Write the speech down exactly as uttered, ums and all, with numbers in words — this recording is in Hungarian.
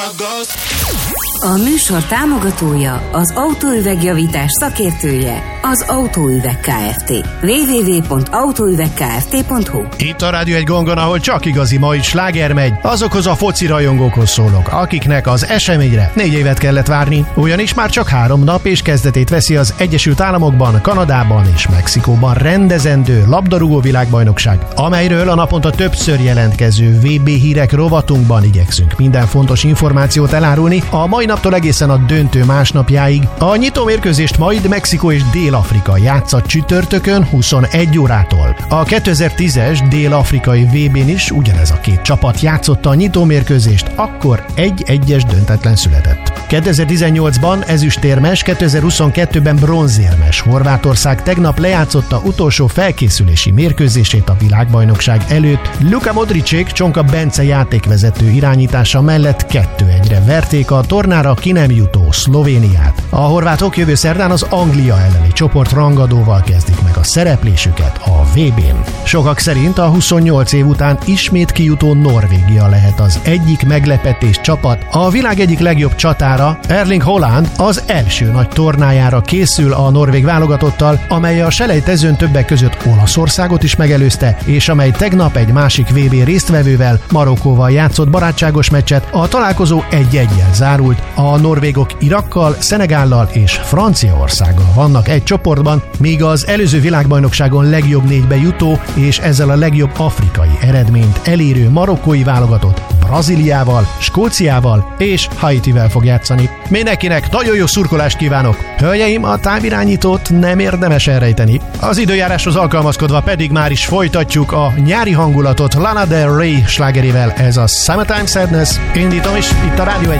A műsor támogatója, az autóüvegjavítás szakértője, az Autóüveg Kft. double-u double-u double-u pont autóüvegkft pont hu. Itt a Rádió egy gongon, ahol csak igazi mai sláger megy, azokhoz a foci rajongókhoz szólok, akiknek az eseményre négy évet kellett várni, ugyanis már csak három nap és kezdetét veszi az Egyesült Államokban, Kanadában és Mexikóban rendezendő labdarúgó világbajnokság, amelyről a naponta többször jelentkező vé bé hírek rovatunkban igyekszünk minden fontos információt elárulni, a mai naptól egészen a döntő másnapjáig. A nyitó mérkőzést majd Mexikó és Dél-Afrika játsza csütörtökön huszonegy órától. A kétezer-tízes dél-afrikai vé bén is ugyanez a két csapat játszotta a nyitó mérkőzést, akkor egy-egyes döntetlen született. kétezer-tizennyolcban ezüstérmes, kétezer-huszonkettőben bronzérmes Horvátország tegnap lejátszotta utolsó felkészülési mérkőzését a világbajnokság előtt. Luka Modricék Csonka Bence játékvezető irányítása mellett kettő egyre verték a tornára ki nem jutó Szlovéniát. A horvátok jövő szerdán az Anglia elleni csoport rangadóval kezdik meg a szereplésüket a vé bén. Sokak szerint a huszonnyolc év után ismét kijutó Norvégia lehet az egyik meglepetés csapat. A világ egyik legjobb csatára, Erling Haaland az első nagy tornájára készül a norvég válogatottal, amely a selejtezőn többek között Olaszországot is megelőzte, és amely tegnap egy másik vé bé résztvevővel, Marokkóval játszott barátságos meccset. A találkozó egy-eggyel zárult. A norvégok Irakkal, Szenegállal és Franciaországgal vannak egy csoportban, míg az előző világbajnokságon legjobb négybe jutó és ezzel a legjobb afrikai eredményt elérő marokkói válogatott Brazíliával, Skóciával és Haitivel fog játszani. Mindenkinek nagyon jó szurkolást kívánok! Hölgyeim, a távirányítót nem érdemes elrejteni. Az időjáráshoz alkalmazkodva pedig már is folytatjuk a nyári hangulatot Lana Del Rey slágerével, ez a Summertime Sadness. Indítom is itt a Rádió egy